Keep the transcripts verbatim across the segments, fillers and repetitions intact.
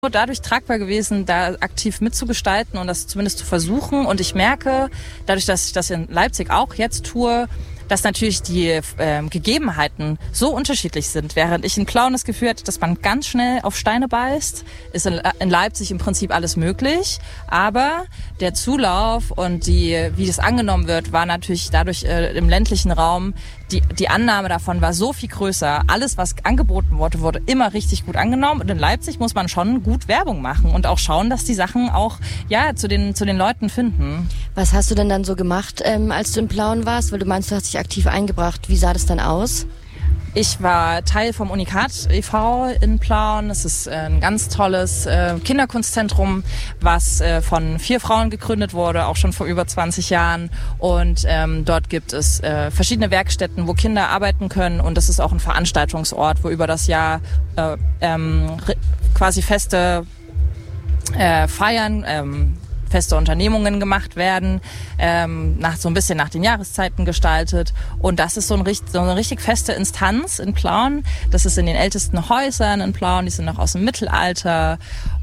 dadurch tragbar gewesen, da aktiv mitzugestalten und das zumindest zu versuchen. Und ich merke, dadurch, dass ich das in Leipzig auch jetzt tue, dass natürlich die äh, Gegebenheiten so unterschiedlich sind. Während ich in Plauen das Gefühl hatte, dass man ganz schnell auf Steine beißt, ist in, in Leipzig im Prinzip alles möglich. Aber der Zulauf und die, wie das angenommen wird, war natürlich dadurch äh, im ländlichen Raum, die, die Annahme davon war so viel größer. Alles, was angeboten wurde, wurde immer richtig gut angenommen. Und in Leipzig muss man schon gut Werbung machen und auch schauen, dass die Sachen auch ja zu den, zu den Leuten finden. Was hast du denn dann so gemacht, ähm, als du in Plauen warst? Weil du meinst, du hast dich aktiv eingebracht. Wie sah das dann aus? Ich war Teil vom Unikat e V in Plauen. Es ist ein ganz tolles äh, Kinderkunstzentrum, was äh, von vier Frauen gegründet wurde, auch schon vor über zwanzig Jahren. Und ähm, dort gibt es äh, verschiedene Werkstätten, wo Kinder arbeiten können. Und das ist auch ein Veranstaltungsort, wo über das Jahr äh, ähm, quasi feste äh, Feiern, ähm, feste Unternehmungen gemacht werden, ähm, nach so ein bisschen nach den Jahreszeiten gestaltet. Und das ist so, ein, so eine richtig feste Instanz in Plauen. Das ist in den ältesten Häusern in Plauen, die sind noch aus dem Mittelalter.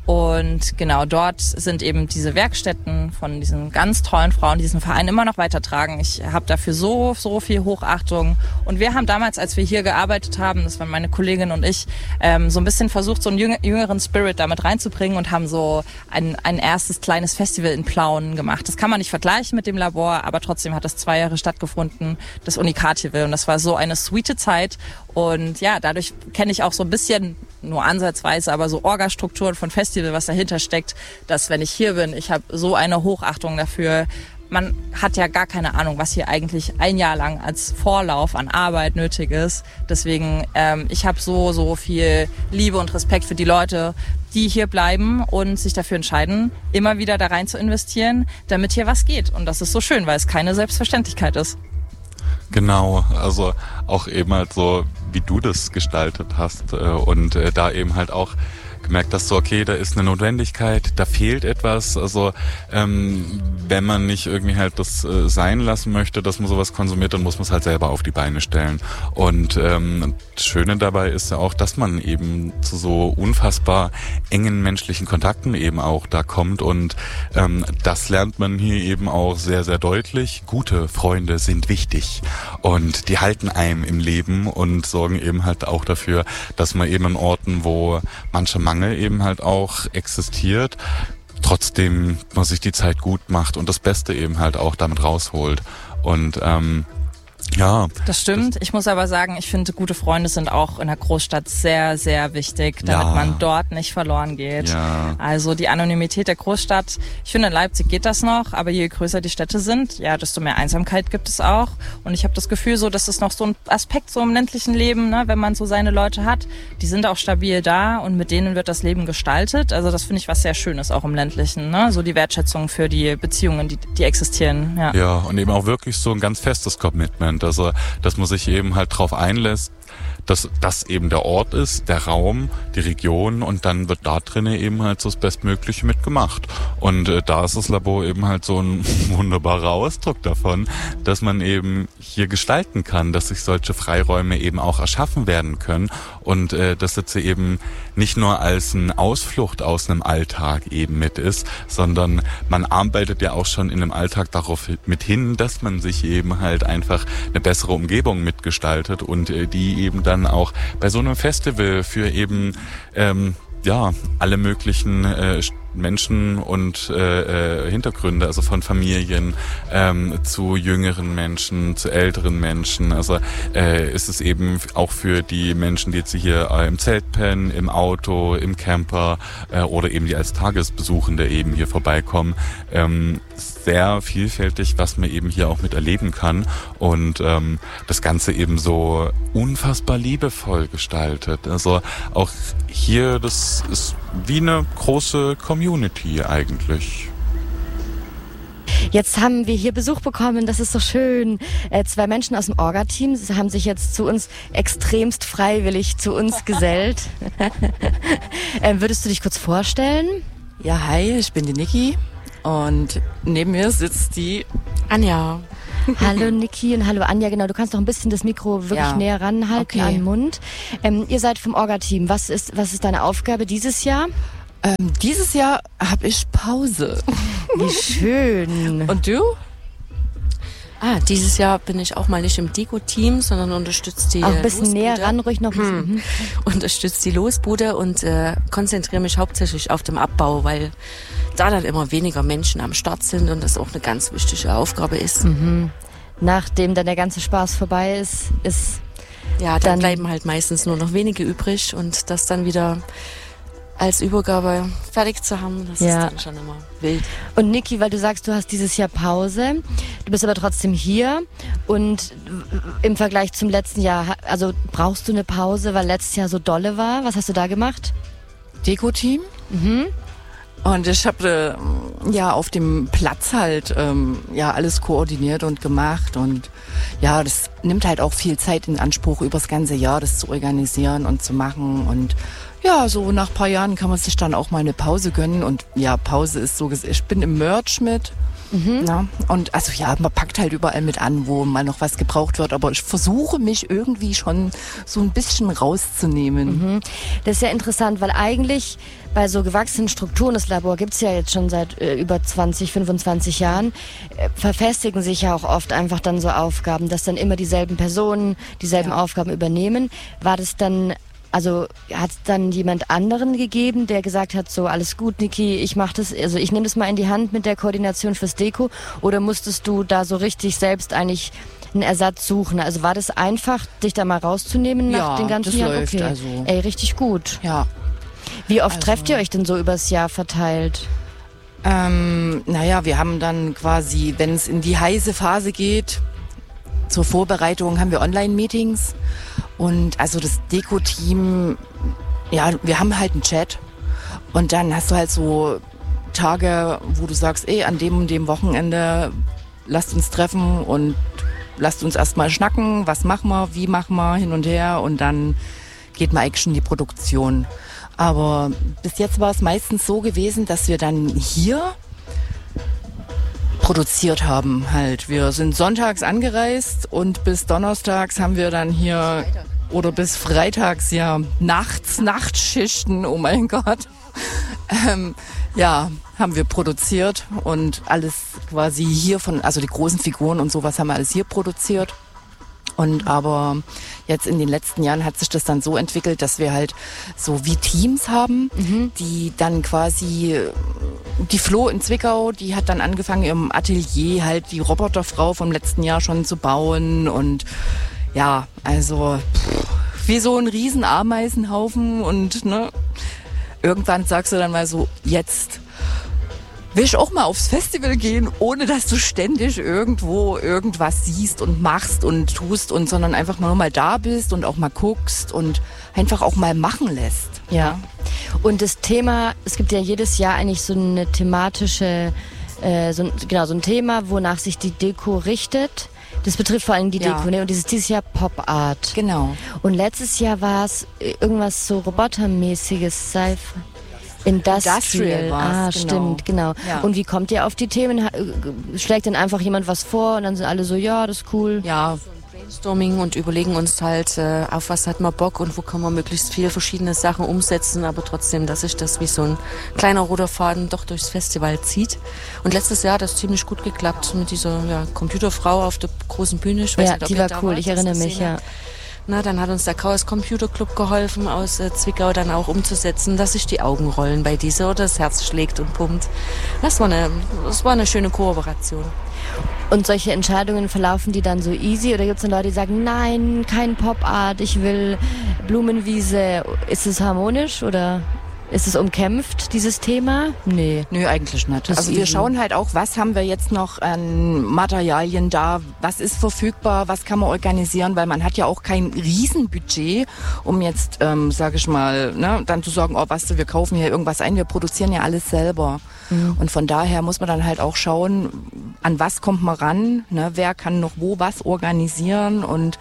Und genau dort sind eben diese Werkstätten von diesen ganz tollen Frauen, die diesen Verein immer noch weitertragen. Ich habe dafür so, so viel Hochachtung. Und wir haben damals, als wir hier gearbeitet haben, das waren meine Kollegin und ich, ähm, so ein bisschen versucht, so einen jüngeren Spirit damit reinzubringen und haben so ein, ein erstes kleines Festival in Plauen gemacht. Das kann man nicht vergleichen mit dem Labor, aber trotzdem hat das zwei Jahre stattgefunden, das Unikatival. Und das war so eine sweete Zeit. Und ja, dadurch kenne ich auch so ein bisschen, nur ansatzweise, aber so Orga-Strukturen von Festival, was dahinter steckt, dass wenn ich hier bin, ich habe so eine Hochachtung dafür. Man hat ja gar keine Ahnung, was hier eigentlich ein Jahr lang als Vorlauf an Arbeit nötig ist. Deswegen, ähm, ich habe so, so viel Liebe und Respekt für die Leute, die hier bleiben und sich dafür entscheiden, immer wieder da rein zu investieren, damit hier was geht. Und das ist so schön, weil es keine Selbstverständlichkeit ist. Genau, also auch eben halt so, wie du das gestaltet hast äh, und äh, da eben halt auch gemerkt hast, so okay, da ist eine Notwendigkeit, da fehlt etwas, also ähm, wenn man nicht irgendwie halt das äh, sein lassen möchte, dass man sowas konsumiert, dann muss man es halt selber auf die Beine stellen. Und ähm, das Schöne dabei ist ja auch, dass man eben zu so unfassbar engen menschlichen Kontakten eben auch da kommt und ähm, das lernt man hier eben auch sehr, sehr deutlich. Gute Freunde sind wichtig und die halten einem im Leben und sorgen eben halt auch dafür, dass man eben an Orten, wo manche Mangel eben halt auch existiert, trotzdem man sich die Zeit gut macht und das Beste eben halt auch damit rausholt. Und ähm, ja. Das stimmt. Ich muss aber sagen, ich finde, gute Freunde sind auch in der Großstadt sehr, sehr wichtig, damit ja. man dort nicht verloren geht. Ja. Also die Anonymität der Großstadt, ich finde, in Leipzig geht das noch, aber je größer die Städte sind, ja, desto mehr Einsamkeit gibt es auch. Und ich habe das Gefühl, so, das ist noch so ein Aspekt so im ländlichen Leben, ne, wenn man so seine Leute hat, die sind auch stabil da und mit denen wird das Leben gestaltet. Also das finde ich was sehr Schönes auch im ländlichen, ne, so die Wertschätzung für die Beziehungen, die, die existieren. Ja. ja, und eben auch wirklich so ein ganz festes Commitment. Also, dass man sich eben halt drauf einlässt, dass das eben der Ort ist, der Raum, die Region und dann wird da drinnen eben halt so das Bestmögliche mitgemacht. Und äh, da ist das Labor eben halt so ein wunderbarer Ausdruck davon, dass man eben hier gestalten kann, dass sich solche Freiräume eben auch erschaffen werden können und äh, dass jetzt eben nicht nur als eine Ausflucht aus einem Alltag eben mit ist, sondern man arbeitet ja auch schon in einem Alltag darauf mit hin, dass man sich eben halt einfach eine bessere Umgebung mitgestaltet und äh, die eben dann auch bei so einem Festival für eben ähm, ja alle möglichen äh, Menschen und äh, äh, Hintergründe, also von Familien ähm, zu jüngeren Menschen, zu älteren Menschen. Also äh, ist es eben auch für die Menschen, die jetzt hier äh, im Zelt pennen, im Auto, im Camper äh, oder eben die als Tagesbesuchende eben hier vorbeikommen, ähm, sehr vielfältig, was man eben hier auch mit erleben kann und ähm, das Ganze eben so unfassbar liebevoll gestaltet. Also auch hier, das ist wie eine große Community eigentlich. Jetzt haben wir hier Besuch bekommen, das ist so schön. Äh, zwei Menschen aus dem Orga-Team haben sich jetzt zu uns extremst freiwillig zu uns gesellt. äh, würdest du dich kurz vorstellen? Ja, hi, ich bin die Niki und neben mir sitzt die Anja. Hallo Niki und hallo Anja, genau, du kannst noch ein bisschen das Mikro wirklich ja. näher ranhalten okay. an den Mund. Ähm, ihr seid vom Orga-Team, was ist, was ist deine Aufgabe dieses Jahr? Ähm, dieses Jahr habe ich Pause. Wie schön. Und du? Ah, dieses Jahr bin ich auch mal nicht im Deko-Team, sondern unterstütze die Auch ein bisschen Losbude. näher ran, ruhig noch ein bisschen. Hm. Unterstütze die Losbude und äh, konzentriere mich hauptsächlich auf den Abbau, weil da dann immer weniger Menschen am Start sind und das auch eine ganz wichtige Aufgabe ist. Mhm. Nachdem dann der ganze Spaß vorbei ist, ist Ja, dann, dann bleiben halt meistens nur noch wenige übrig und das dann wieder als Übergabe fertig zu haben, das Ja. ist dann schon immer wild. Und Niki, weil du sagst, du hast dieses Jahr Pause, du bist aber trotzdem hier und im Vergleich zum letzten Jahr, also brauchst du eine Pause, weil letztes Jahr so dolle war? Was hast du da gemacht? Deko-Team. Mhm. Und ich habe äh, ja auf dem Platz halt ähm, ja alles koordiniert und gemacht und ja, das nimmt halt auch viel Zeit in Anspruch, übers ganze Jahr das zu organisieren und zu machen und ja, so nach ein paar Jahren kann man sich dann auch mal eine Pause gönnen und ja, Pause ist so, ich bin im Merch mit. Mhm. Na, und also ja, man packt halt überall mit an, wo mal noch was gebraucht wird, aber ich versuche mich irgendwie schon so ein bisschen rauszunehmen. Mhm. Das ist ja interessant, weil eigentlich bei so gewachsenen Strukturen, das Labor gibt's ja jetzt schon seit äh, über zwanzig, fünfundzwanzig Jahren, äh, verfestigen sich ja auch oft einfach dann so Aufgaben, dass dann immer dieselben Personen dieselben Ja. Aufgaben übernehmen. War das dann Also hat es dann jemand anderen gegeben, der gesagt hat, so alles gut, Niki, ich mach das, also ich nehme das mal in die Hand mit der Koordination fürs Deko, oder musstest du da so richtig selbst eigentlich einen Ersatz suchen? Also war das einfach, dich da mal rauszunehmen nach Ja, den ganzen das Jahren? läuft Okay. also. Ey, richtig gut. Ja. Wie oft Also- trefft ihr euch denn so übers Jahr verteilt? Ähm, naja, wir haben dann quasi, wenn es in die heiße Phase geht, zur Vorbereitung haben wir Online-Meetings und also das Deko-Team, ja, wir haben halt einen Chat und dann hast du halt so Tage, wo du sagst, ey, an dem und dem Wochenende lasst uns treffen und lasst uns erstmal schnacken, was machen wir, wie machen wir, hin und her und dann geht man eigentlich schon in die Produktion. Aber bis jetzt war es meistens so gewesen, dass wir dann hier produziert haben halt. Wir sind sonntags angereist und bis donnerstags haben wir dann hier oder bis freitags ja nachts, Nachtschichten, oh mein Gott. Ähm, ja, haben wir produziert und alles quasi hier von, also die großen Figuren und sowas haben wir alles hier produziert. Und aber jetzt in den letzten Jahren hat sich das dann so entwickelt, dass wir halt so wie Teams haben, mhm. die dann quasi, die Flo in Zwickau, die hat dann angefangen im Atelier halt die Roboterfrau vom letzten Jahr schon zu bauen und ja, also pff, wie so ein riesen Ameisenhaufen und ne, irgendwann sagst du dann mal so, jetzt will ich auch mal aufs Festival gehen, ohne dass du ständig irgendwo irgendwas siehst und machst und tust und sondern einfach nur mal da bist und auch mal guckst und einfach auch mal machen lässt. Ja. Und das Thema, es gibt ja jedes Jahr eigentlich so eine thematische, äh, so, genau, so ein Thema, wonach sich die Deko richtet. Das betrifft vor allem die Ja. Deko, ne? Und dieses, dieses Jahr Pop Art. Genau. Und letztes Jahr war es irgendwas so robotermäßiges, Seife. Industrial, Industrial war's, ah, genau. stimmt, genau. Ja. Und wie kommt ihr auf die Themen? Ha- Schlägt denn einfach jemand was vor und dann sind alle so, ja, das ist cool. Ja, Brainstorming und überlegen uns halt, äh, auf was hat man Bock und wo kann man möglichst viele verschiedene Sachen umsetzen, aber trotzdem, dass sich das wie so ein kleiner roter Faden doch durchs Festival zieht. Und letztes Jahr hat das ziemlich gut geklappt mit dieser ja, Computerfrau auf der großen Bühne. Ich weiß Ja, nicht, ob die ihr war da cool, wart, ich das erinnere mich, gesehen ja. habt. Na, dann hat uns der Chaos Computer Club geholfen, aus äh, Zwickau dann auch umzusetzen, dass sich die Augen rollen bei dieser oder das Herz schlägt und pumpt. Das war eine, das war eine schöne Kooperation. Und solche Entscheidungen, verlaufen die dann so easy oder gibt es dann Leute, die sagen, nein, kein Pop Art, ich will Blumenwiese. Ist es harmonisch oder ist es umkämpft, dieses Thema? Nee. nö, eigentlich nicht. Das Also ist wir easy. schauen halt auch, was haben wir jetzt noch an Materialien da, was ist verfügbar, was kann man organisieren, weil man hat ja auch kein Riesenbudget, um jetzt, ähm, sage ich mal, ne, dann zu sagen, oh, was, wir kaufen hier irgendwas ein, wir produzieren ja alles selber. Mhm. Und von daher muss man dann halt auch schauen, an was kommt man ran, ne, wer kann noch wo was organisieren und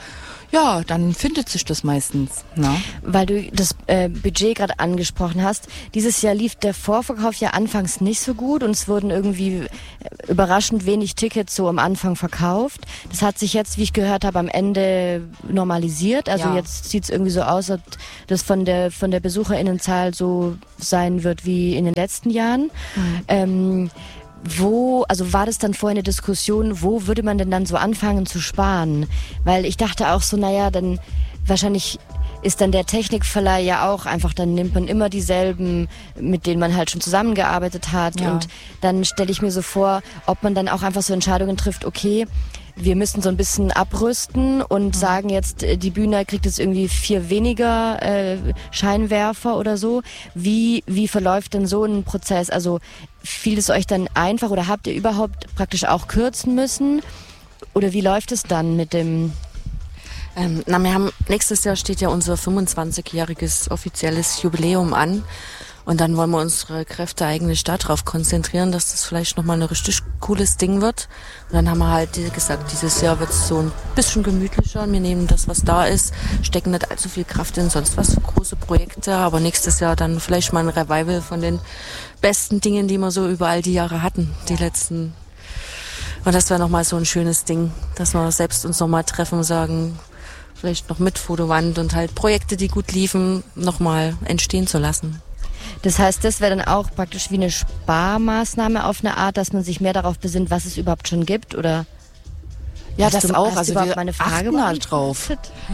ja, dann findet sich das meistens. Na? Weil du das äh, Budget gerade angesprochen hast. Dieses Jahr lief der Vorverkauf ja anfangs nicht so gut und es wurden irgendwie überraschend wenig Tickets so am Anfang verkauft. Das hat sich jetzt, wie ich gehört habe, am Ende normalisiert. Also ja. jetzt sieht es irgendwie so aus, als das von der von der BesucherInnenzahl so sein wird wie in den letzten Jahren. Mhm. Ähm, Wo, also war das dann vorher eine Diskussion, wo würde man denn dann so anfangen zu sparen? Weil ich dachte auch so, naja, dann wahrscheinlich ist dann der Technikverleih ja auch einfach, dann nimmt man immer dieselben, mit denen man halt schon zusammengearbeitet hat. Ja. Und dann stelle ich mir so vor, ob man dann auch einfach so Entscheidungen trifft, okay, wir müssen so ein bisschen abrüsten und mhm. sagen jetzt, die Bühne kriegt jetzt irgendwie vier weniger äh, Scheinwerfer oder so. Wie, wie verläuft denn so ein Prozess? Also fiel es euch dann einfach oder habt ihr überhaupt praktisch auch kürzen müssen? Oder wie läuft es dann mit dem... Ähm, na, wir haben, nächstes Jahr steht ja unser fünfundzwanzigjähriges offizielles Jubiläum an. Und dann wollen wir unsere Kräfte eigentlich darauf konzentrieren, dass das vielleicht nochmal ein richtig cooles Ding wird. Und dann haben wir halt gesagt, dieses Jahr wird es so ein bisschen gemütlicher. Wir nehmen das, was da ist, stecken nicht allzu viel Kraft in sonst was für große Projekte. Aber nächstes Jahr dann vielleicht mal ein Revival von den besten Dingen, die wir so über all die Jahre hatten, die letzten. Und das wäre nochmal so ein schönes Ding, dass wir selbst uns nochmal treffen und sagen, vielleicht noch mit Fotowand und halt Projekte, die gut liefen, nochmal entstehen zu lassen. Das heißt, das wäre dann auch praktisch wie eine Sparmaßnahme auf eine Art, dass man sich mehr darauf besinnt, was es überhaupt schon gibt, oder? Ja, hast das du, auch. hast Also du wir meine Frage achten halt drauf.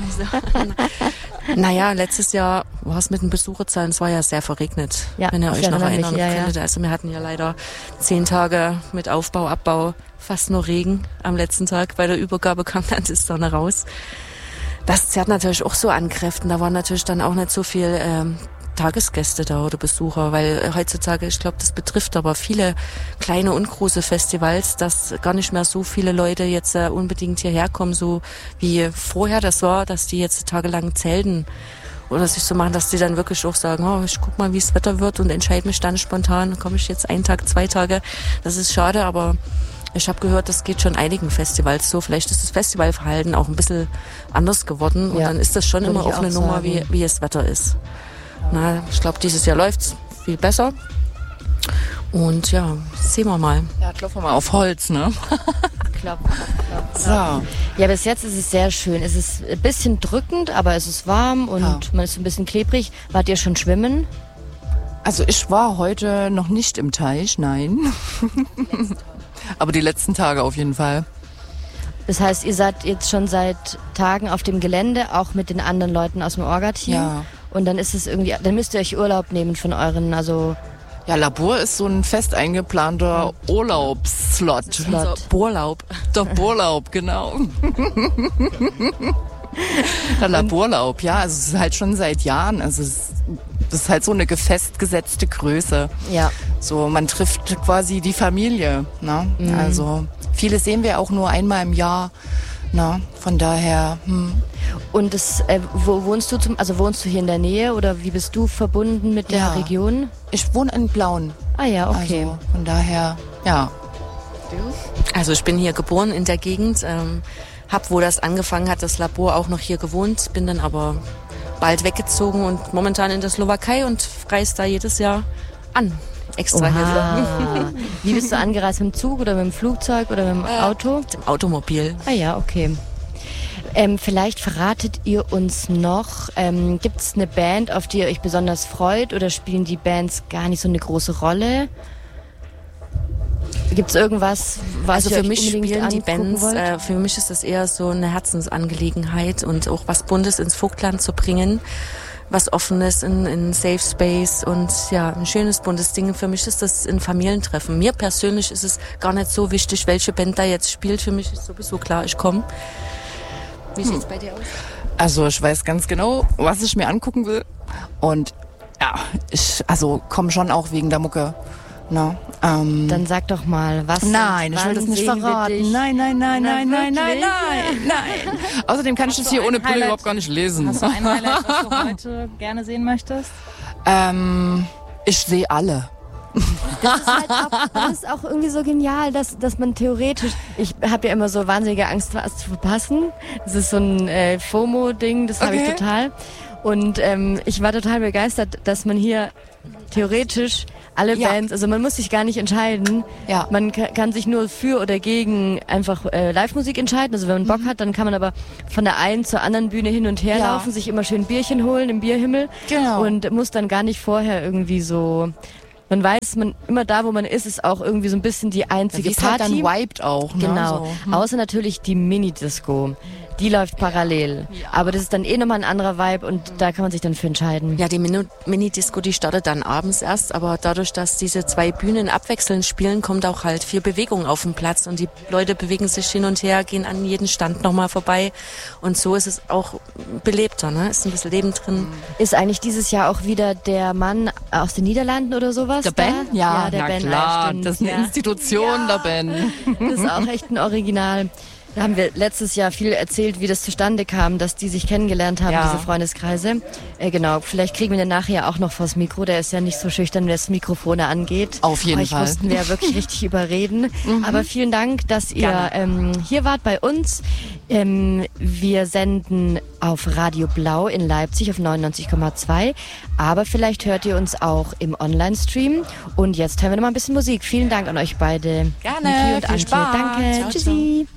Naja, letztes Jahr war es mit den Besucherzahlen, es war ja sehr verregnet, ja, wenn ihr euch noch erinnern mich, ja, könntet. Ja. Also wir hatten ja leider zehn Tage mit Aufbau, Abbau, fast nur Regen am letzten Tag. Bei der Übergabe kam dann die Sonne raus. Das zerrt natürlich auch so an Kräften. Da waren natürlich dann auch nicht so viel ähm, Tagesgäste da oder Besucher, weil heutzutage, ich glaube, das betrifft aber viele kleine und große Festivals, dass gar nicht mehr so viele Leute jetzt äh, unbedingt hierher kommen, so wie vorher das war, dass die jetzt tagelang zelten oder sich so machen, dass die dann wirklich auch sagen, oh, ich guck mal, wie das Wetter wird und entscheide mich dann spontan, komme ich jetzt einen Tag, zwei Tage. Das ist schade, aber ich habe gehört, das geht schon einigen Festivals so. Vielleicht ist das Festivalverhalten auch ein bisschen anders geworden und ja, dann ist das schon immer auf eine sagen. Nummer, wie, wie das Wetter ist. Na, ich glaube, dieses Jahr läuft's viel besser. Und ja, sehen wir mal. Ja, klopfen wir mal auf Holz, ne? Klopp, klopp, klopp. So. Ja, bis jetzt ist es sehr schön. Es ist ein bisschen drückend, aber es ist warm und ja. man ist ein bisschen klebrig. Wart ihr schon schwimmen? Also ich war heute noch nicht im Teich, nein. Aber die letzten Tage auf jeden Fall. Das heißt, ihr seid jetzt schon seit Tagen auf dem Gelände, auch mit den anderen Leuten aus dem Orga-Team. Ja. Und dann ist es irgendwie, dann müsst ihr euch Urlaub nehmen von euren, also... Ja, Labor ist so ein fest eingeplanter Urlaubsslot. Unser Bohrlaub. Der Bohrlaub, genau. Der Laborlaub, ja, also es ist halt schon seit Jahren, also es ist, das ist halt so eine festgesetzte Größe. Ja. So, man trifft quasi die Familie, ne? Mhm. Also viele sehen wir auch nur einmal im Jahr, ne? Von daher. Hm. Und das, äh, wo wohnst du zum, also wohnst du hier in der Nähe oder wie bist du verbunden mit der Ja. Region? Ich wohne in Blauen. Ah ja, okay. Also von daher, ja. Also ich bin hier geboren in der Gegend, ähm, hab, wo das angefangen hat, das Labor auch noch hier gewohnt, bin dann aber bald weggezogen und momentan in der Slowakei und reise da jedes Jahr an. Extra Oha. Wie bist du angereist, mit dem Zug oder mit dem Flugzeug oder mit dem äh, Auto? Mit dem Automobil. Ah ja, okay. Ähm, vielleicht verratet ihr uns noch, ähm, gibt es eine Band, auf die ihr euch besonders freut oder spielen die Bands gar nicht so eine große Rolle? Gibt es irgendwas, was Also ihr für euch mich unbedingt spielen die angucken Bands, wollt? äh, für mich ist das eher so eine Herzensangelegenheit und auch was Buntes ins Vogtland zu bringen, was Offenes in, in Safe Space und ja, ein schönes buntes Ding. Für mich ist das ein Familientreffen. Mir persönlich ist es gar nicht so wichtig, welche Band da jetzt spielt. Für mich ist sowieso klar, ich komme. Wie sieht's bei dir aus? Also ich weiß ganz genau, was ich mir angucken will. Und ja, ich also komme schon auch wegen der Mucke. No, ähm, Dann sag doch mal, was. Nein, ich will das nicht verraten. Nein, nein, nein, nein, nein, nein, wirklich? nein, nein. Außerdem kann ich das hier ohne Brille Highlight? überhaupt gar nicht lesen. Hast du ein Highlight, was du heute gerne sehen möchtest? Ähm, ich sehe alle. Das ist halt auch, das ist auch irgendwie so genial, dass, dass man theoretisch, ich habe ja immer so wahnsinnige Angst, was zu verpassen. Das ist so ein äh, FOMO-Ding, das habe ich Okay. total. Und ähm, ich war total begeistert, dass man hier theoretisch alle Ja. Bands, also man muss sich gar nicht entscheiden. Ja. Man ka- kann sich nur für oder gegen einfach äh, Live-Musik entscheiden. Also wenn man Bock hat, dann kann man aber von der einen zur anderen Bühne hin und her Ja. laufen, sich immer schön Bierchen holen im Bierhimmel. Genau. Und muss dann gar nicht vorher irgendwie so... Man weiß, man immer da, wo man ist, ist auch irgendwie so ein bisschen die einzige Wie es halt Party. dann vibed auch. Ne? Genau. So. Hm. Außer natürlich die Mini-Disco. Die läuft parallel. Aber das ist dann eh nochmal ein anderer Vibe und da kann man sich dann für entscheiden. Ja, die Minu- Mini-Disco, die startet dann abends erst, aber dadurch, dass diese zwei Bühnen abwechselnd spielen, kommt auch halt viel Bewegung auf den Platz und die Leute bewegen sich hin und her, gehen an jeden Stand nochmal vorbei und so ist es auch belebter, ne? Ist ein bisschen Leben drin. Ist eigentlich dieses Jahr auch wieder der Mann aus den Niederlanden oder sowas? Der da? Ben? Ja, der na Ben, klar, stimmt, das ist eine ja. Institution, der Ben. Das ist auch echt ein Original. Da haben wir letztes Jahr viel erzählt, wie das zustande kam, dass die sich kennengelernt haben, Ja. diese Freundeskreise. Äh, genau, vielleicht kriegen wir den nachher auch noch vors Mikro. Der ist ja nicht so schüchtern, wenn das Mikrofon angeht. Auf jeden Euch Fall. mussten wir ja wirklich richtig überreden. Aber vielen Dank, dass ihr Gerne. ähm, hier wart bei uns. Ähm, wir senden auf Radio Blau in Leipzig auf neunundneunzig Komma zwei. Aber vielleicht hört ihr uns auch im Online-Stream. Und jetzt hören wir noch mal ein bisschen Musik. Vielen Dank an euch beide. Gerne, Niki und viel Antje. Spaß. Danke. Ciao, Tschüssi.